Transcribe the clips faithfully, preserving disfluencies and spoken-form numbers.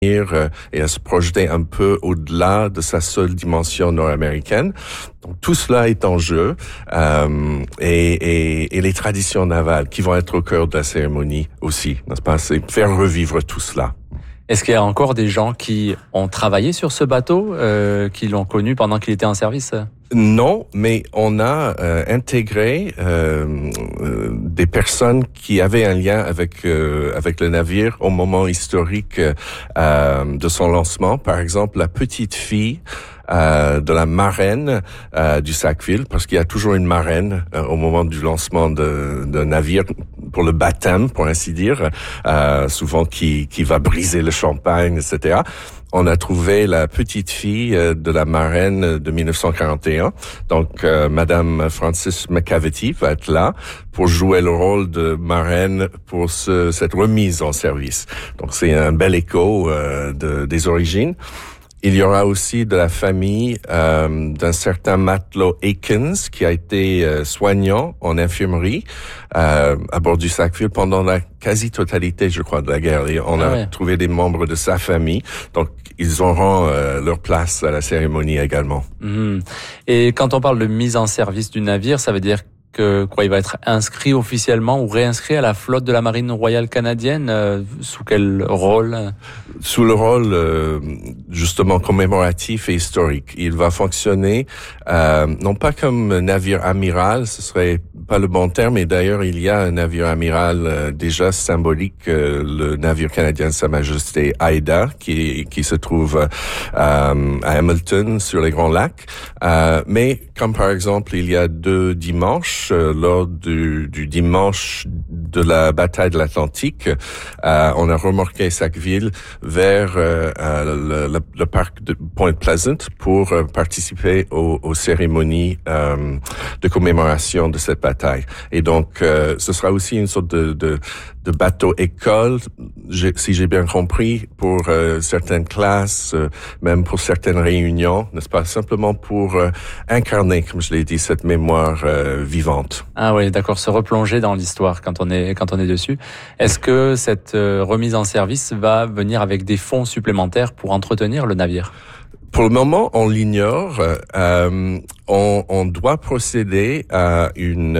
et à se projeter un peu au-delà de sa seule dimension nord-américaine. Donc tout cela est en jeu euh, et, et, et les traditions navales qui vont être au cœur de la cérémonie aussi, n'est-ce pas? C'est faire revivre tout cela. Est-ce qu'il y a encore des gens qui ont travaillé sur ce bateau, euh, qui l'ont connu pendant qu'il était en service? Non, mais on a euh, intégré euh, euh, des personnes qui avaient un lien avec euh, avec le navire au moment historique euh, de son lancement. Par exemple, la petite fille euh, de la marraine euh, du Sackville, parce qu'il y a toujours une marraine euh, au moment du lancement de, de navire pour le baptême, pour ainsi dire, euh, souvent qui qui va briser le champagne, et cetera. On a trouvé la petite fille de la marraine de dix-neuf cent quarante et un. Donc, euh, Madame Frances McCavity va être là pour jouer le rôle de marraine pour ce, cette remise en service. Donc, c'est un bel écho euh, de, des origines. Il y aura aussi de la famille euh, d'un certain matelot Aikens qui a été euh, soignant en infirmerie euh, à bord du Sackville pendant la quasi-totalité, je crois, de la guerre. Et on ah a ouais. trouvé des membres de sa famille. Donc, ils auront euh, leur place à la cérémonie également. Mmh. Et quand on parle de mise en service du navire, ça veut dire que quoi, il va être inscrit officiellement ou réinscrit à la flotte de la Marine royale canadienne. Euh, sous quel rôle? Sous le rôle euh, justement commémoratif et historique. Il va fonctionner euh, non pas comme navire amiral, ce serait pas le bon terme, et d'ailleurs il y a un navire amiral euh, déjà symbolique, euh, le navire canadien Sa Majesté Haida, qui qui se trouve euh, à Hamilton sur les Grands Lacs. Euh, mais comme par exemple il y a deux dimanches euh, lors du, du dimanche de la bataille de l'Atlantique, euh, on a remorqué Sackville vers euh, le, le, le parc de Point Pleasant pour euh, participer aux, aux cérémonies euh, de commémoration de cette bataille. Et donc, euh, ce sera aussi une sorte de, de, de bateau école, j'ai, si j'ai bien compris, pour euh, certaines classes, euh, même pour certaines réunions, n'est-ce pas? Simplement pour euh, incarner, comme je l'ai dit, cette mémoire euh, vivante. Ah oui, d'accord, se replonger dans l'histoire quand on est quand on est dessus. Est-ce que cette euh, remise en service va venir avec des fonds supplémentaires pour entretenir le navire? Pour le moment, on l'ignore. Euh, on, on doit procéder à une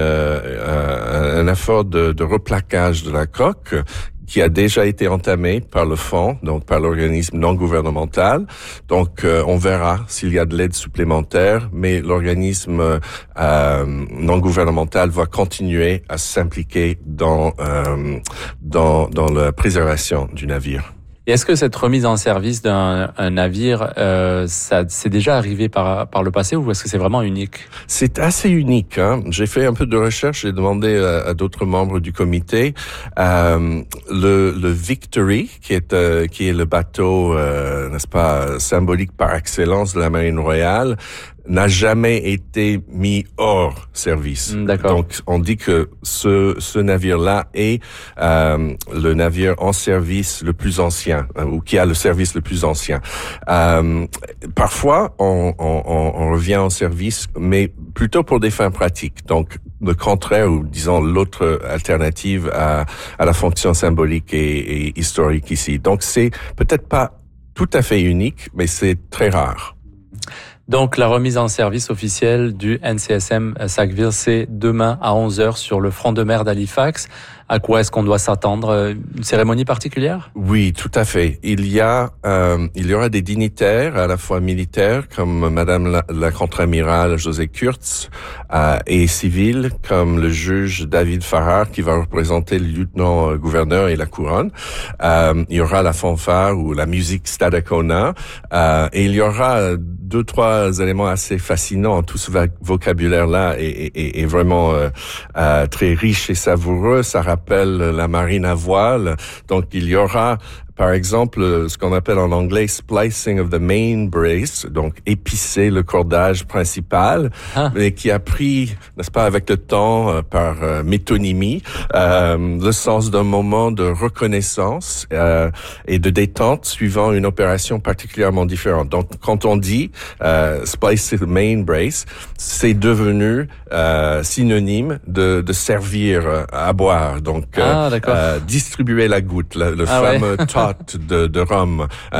euh, un effort de, de replaquage de la coque qui a déjà été entamé par le fonds, donc par l'organisme non gouvernemental. Donc, euh, on verra s'il y a de l'aide supplémentaire, mais l'organisme euh, non gouvernemental va continuer à s'impliquer dans euh, dans dans la préservation du navire. Et est-ce que cette remise en service d'un un navire, euh, ça c'est déjà arrivé par par le passé, ou est-ce que c'est vraiment unique? C'est assez unique. Hein? J'ai fait un peu de recherche, j'ai demandé à, à d'autres membres du comité. Euh, le, le Victory, qui est euh, qui est le bateau, euh, n'est-ce pas, symbolique par excellence de la Marine royale, n'a jamais été mis hors service. D'accord. Donc, on dit que ce, ce navire-là est euh, le navire en service le plus ancien, ou qui a le service le plus ancien. Euh, parfois, on, on, on revient en service, mais plutôt pour des fins pratiques. Donc, le contraire, ou disons l'autre alternative à, à la fonction symbolique et, et historique ici. Donc, c'est peut-être pas tout à fait unique, mais c'est très rare. Donc, la remise en service officielle du N C S M Sackville, c'est demain à onze heures sur le front de mer d'Halifax. À quoi est-ce qu'on doit s'attendre? Une cérémonie particulière? Oui, tout à fait. Il y a, euh, il y aura des dignitaires, à la fois militaires, comme Madame la, la contre-amirale José Kurtz, euh, et civils, comme le juge David Farrar, qui va représenter le lieutenant-gouverneur et la couronne. Euh, il y aura la fanfare ou la musique Stadacona, euh, et il y aura deux, trois éléments assez fascinants. Tout ce vocabulaire-là est, est, est vraiment euh, euh, très riche et savoureux. Ça rappelle la marine à voile. Donc, il y aura, par exemple, ce qu'on appelle en anglais splicing of the main brace, donc épicer le cordage principal, ah. mais qui a pris, n'est-ce pas, avec le temps, euh, par euh, métonymie, euh, le sens d'un moment de reconnaissance euh, et de détente suivant une opération particulièrement différente. Donc, quand on dit euh, splice the main brace, c'est devenu euh, synonyme de, de servir à boire, donc ah, euh, euh, distribuer la goutte, le, le ah, fameux ouais. top pot de, de rhum.